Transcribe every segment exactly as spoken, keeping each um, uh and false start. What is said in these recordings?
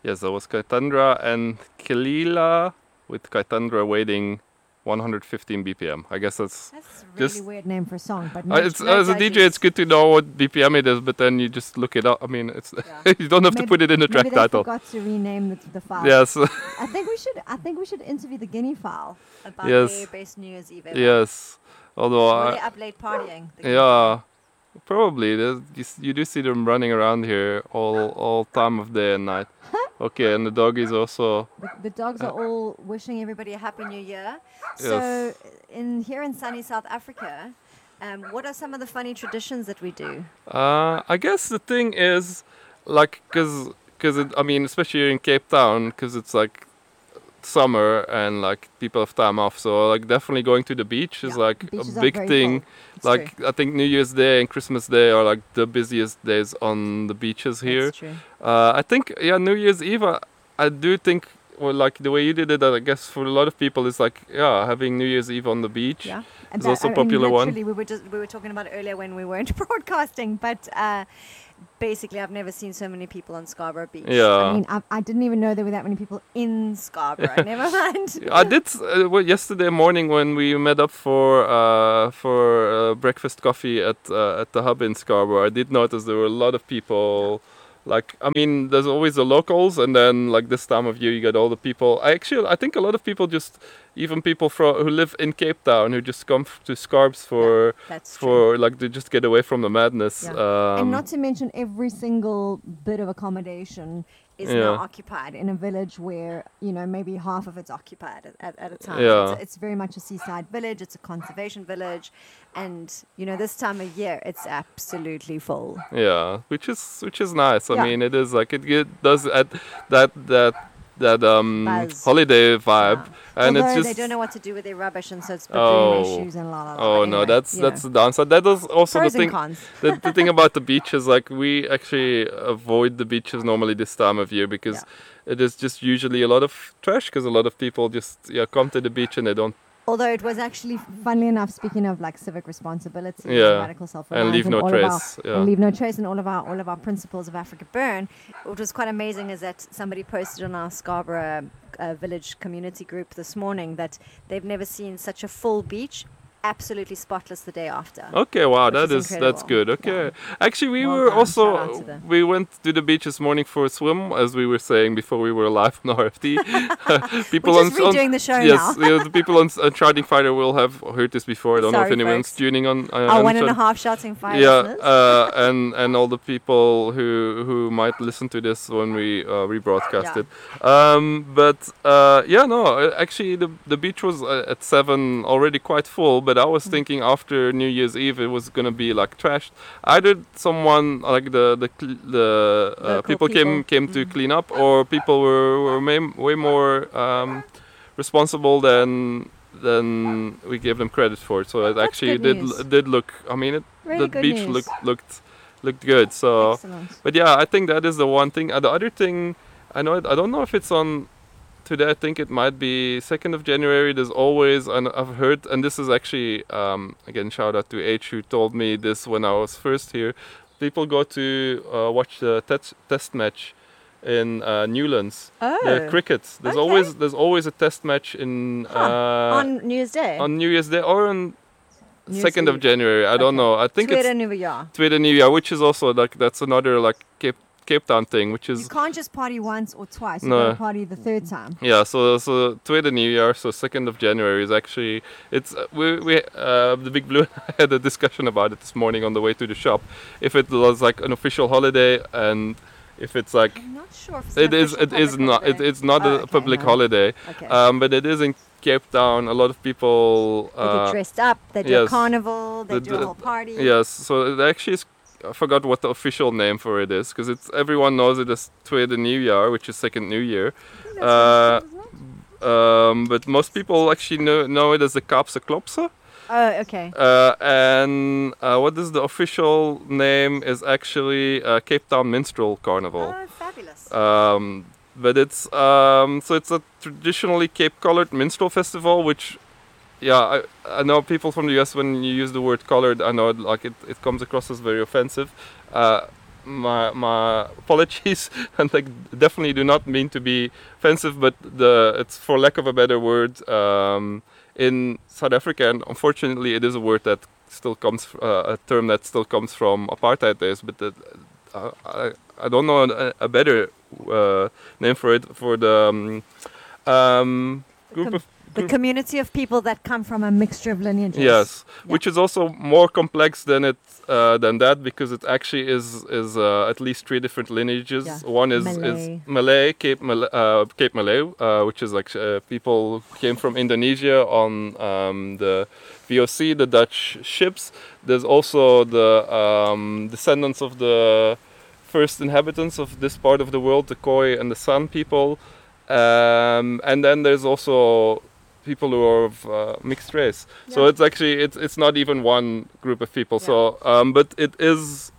Yes, there was Kaitandra and Kalila with Kaitandra waiting one hundred fifteen B P M. I guess that's... That's a really just, weird name for a song, but uh, no, it's, no as a D J, it's good to know what B P M it is, but then you just look it up. I mean, it's Yeah. you don't have maybe, to put it in the track maybe they title. forgot to rename the, the file. Yes. I think we should. I think we should interview the Guinea file about Yes. their best New Year's Eve. Ever. Yes. Although, Were I, they up late partying? the Guinea yeah, probably. There's, you, s- you do see them running around here all all time of day and night. Okay, and the doggies also. The, the dogs are all wishing everybody a happy new year. So, Yes. in here in sunny South Africa, um, what are some of the funny traditions that we do? Uh, I guess the thing is, like, cause, cause it, I mean, especially here in Cape Town, cause it's like summer and like people have time off. So like definitely going to the beach is Yeah, like beaches a are big very thing. full. It's Like true. I think New Year's Day and Christmas Day are like the busiest days on the beaches here. That's true. Uh, I think yeah, New Year's Eve. I, I do think well, like the way you did it. I guess for a lot of people, it's like yeah, having New Year's Eve on the beach. Yeah, It's That- also I a mean, popular one. literally, we were just we were talking about it earlier when we weren't broadcasting, but uh, basically, I've never seen so many people on Scarborough Beach. Yeah. I mean, I, I didn't even know there were that many people in Scarborough. Never mind. I did uh, well, yesterday morning when we met up for uh, for uh, breakfast coffee at uh, at the hub in Scarborough. I did notice there were a lot of people. Like I mean, there's always the locals, and then like this time of year, you get all the people. I actually, I think a lot of people just, even people from who live in Cape Town, who just come f- to Scarbs for That's true. for like to just get away from the madness. Yeah. Um, And not to mention every single bit of accommodation is Yeah. now occupied in a village where, you know, maybe half of it's occupied at, at, at a time. Yeah. It's, it's very much a seaside village. It's a conservation village. And, you know, this time of year, it's absolutely full. Yeah, which is which is nice. I Yeah. mean, it is like it, it does add that that that um Buzz. holiday vibe, Yeah. and Although it's just they don't know what to do with their rubbish, and so it's between Oh. their shoes and la la la. oh Anyway, no, that's you that's know. the downside. That is also Pros the thing. and cons. the, the thing about the beach is like we actually avoid the beaches normally this time of year because it is just usually a lot of trash because a lot of people just yeah come to the beach and they don't Although it was actually, funnily enough, speaking of like civic responsibility, Yeah. and radical self-reliance, and leave no all of trace. our, Yeah. and leave no trace, and all of our all of our principles of Africa Burn. What was quite amazing is that somebody posted on our Scarborough uh, village community group this morning that they've never seen such a full beach, absolutely spotless the day after. Okay, wow, Which that is is that's incredible. good. Okay, actually, we Well were done. Shout out also to the- we went to the beach this morning for a swim, as we were saying before we were live on R F T. people We're just on, on redoing the show yes, now. yeah, the people on uh, Charting Fighter will have heard this before. I don't know if Sorry, anyone's folks. tuning on. Uh, Our on one and a Chart- half shouting fire Yeah, listeners. uh, and and all the people who who might listen to this when we uh, rebroadcast Yeah. it. Um, but uh, yeah, no, uh, actually the the beach was uh, at seven already quite full. But I was Mm. thinking after New Year's Eve it was gonna be like trashed. Either someone like the the cl- the uh, Local people, came people. came to clean up, or people were were way, way more um, responsible than than we gave them credit for. So it That's actually good did news. it did look. I mean, it, Really the good beach news. looked looked looked good. So, Excellent. but yeah, I think that is the one thing. Uh, the other thing, I know it, I don't know if it's on today. I think it might be second of January. There's always, and I've heard, and this is actually um, again shout out to H who told me this when I was first here. People go to uh, watch the tet- test match in uh, Newlands. Oh. The cricket. There's Okay. always there's always a test match in Huh. uh, on New Year's Day. on New Year's Day or on New second Year's of Eve. January. I don't Okay. know. I think Tweede it's Nuwe Jaar. Tweede New Year, which is also like that's another like Cape Cape Town thing, which You is can't just party once or twice. You No. gotta party the third time. yeah. So so Tweede New Year, so second of January is actually it's uh, we we uh, the Big Blue and I had a discussion about it this morning on the way to the shop. If it was like an official holiday and if it's like I'm not sure if it's it an is official it is public not it, holiday. it's not Oh, a okay, public no. holiday, Okay. um, but it is in Cape Town. A lot of people. they Uh, get dressed up. They do a yes. carnival. They The- do a the- whole party. Yes, so it actually is. I forgot what the official name for it is because it's everyone knows it as Tweede New Year, which is second New Year. Uh, um, but most people actually know, know it as the Kaapse Klopse. Oh, okay. Uh, and uh, what is the official name is actually uh, Cape Town Minstrel Carnival. Oh, fabulous. Um, but it's um, so it's a traditionally Cape-colored minstrel festival, which, yeah, I, I know people from the U S when you use the word colored, I know it, like it, it comes across as very offensive. Uh, my my apologies, and like definitely do not mean to be offensive, but the it's for lack of a better word um, in South Africa, and unfortunately it is a word that still comes uh, a term that still comes from apartheid days, but that, uh, I I don't know a, a better uh, name for it for the um, um, group Com- of. The community of people that come from a mixture of lineages. Yes, Yeah. which is also more complex than it uh, than that, because it actually is is uh, at least three different lineages. Yeah. One is Malay. is Malay, Cape Malay, uh, Cape Malay, uh, which is like uh, people who came from Indonesia on um, the V O C, the Dutch ships. There's also the um, descendants of the first inhabitants of this part of the world, the Khoi and the San people, um, and then there's also people who are of uh, mixed race. So Yeah. it's actually it's it's not even one group of people. Yeah. So um, but it is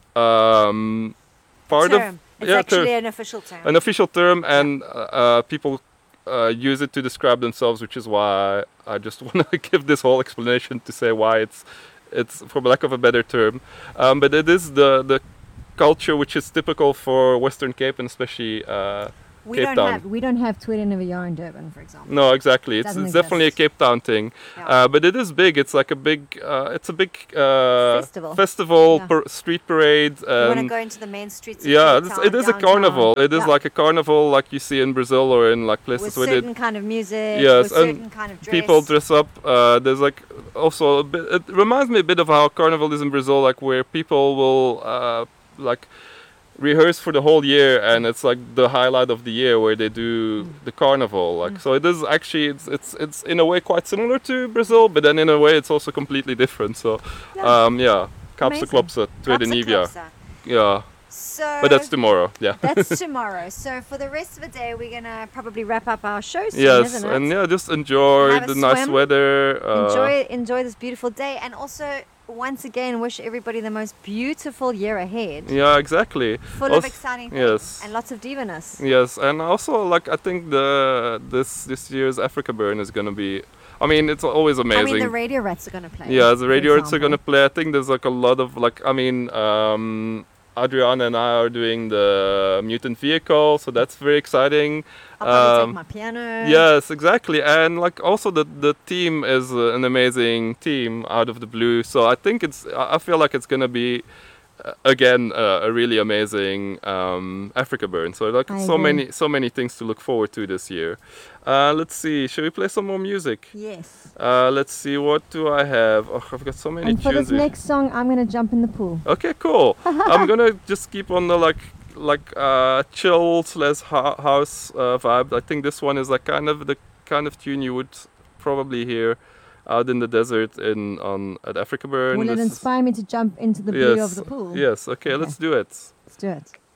um, part term. of It's yeah, actually term. an official term. an official term, and uh, uh, people uh, use it to describe themselves, which is why I just want to give this whole explanation to say why it's it's for lack of a better term. Um, but it is the the culture which is typical for Western Cape, and especially. Uh, we Cape don't Town. have we don't have Tweede Nuwe in Durban, for example. No, exactly. It's, Doesn't it's definitely a exist. Cape Town thing, Yeah. uh, but it is big. It's like a big. Uh, it's a big uh, Festival. festival, Yeah. par- street parade. you want to And go into the main streets. Of yeah, Cape it's, Town, it is a downtown. carnival. It is Yeah. like a carnival, like you see in Brazil or in like places with where they certain kind of music. Yes, with and certain kind of dress. people dress up. Uh, there's like also a bit. It reminds me a bit of how carnival is in Brazil, like where people will uh, like rehearse for the whole year, and it's like the highlight of the year where they do the carnival. Like so, it is actually it's it's it's in a way quite similar to Brazil, but then in a way it's also completely different. So Yeah. um, yeah, Kaapse Amazing. Klopse, Tweede Kaapse Nuwe. Klopse. Yeah, So but that's tomorrow. Yeah. that's tomorrow. So for the rest of the day, we're gonna probably wrap up our show soon, Yes, isn't it? and yeah, just enjoy Have a the nice swim. weather. Uh, enjoy enjoy this beautiful day, and also once again wish everybody the most beautiful year ahead, Yeah, exactly. full of Also- exciting things yes. and lots of divaness. Yes, and also like I think the this this year's Africa Burn is gonna be. I mean, it's always I amazing. mean, the radio rats are gonna play. yeah, the for radio arts are example. gonna play. I think there's like a lot of like. I mean, um, Adriana and I are doing the Mutant Vehicle, so that's very exciting. I'll probably um, take my piano. Yes, exactly, and like also the the team is uh, an amazing team out of the blue. So I think it's. I I feel like it's gonna be. Uh, again, uh, a really amazing um, Africa Burn. So like I so agree. many, so many things to look forward to this year. Uh, let's see. Should we play some more music? Yes. Uh, let's see. What do I have? Oh, I've got so many And for tunes. this next song, I'm gonna jump in the pool. Okay, cool. I'm gonna just keep on the like like uh, chill slash ho- house uh, vibe. I think this one is like kind of the kind of tune you would probably hear out in the desert in on at Africa Burn. Will it This is- inspire me to jump into the blue yes, of the pool? yes. Okay, Okay. let's do it. Let's do it.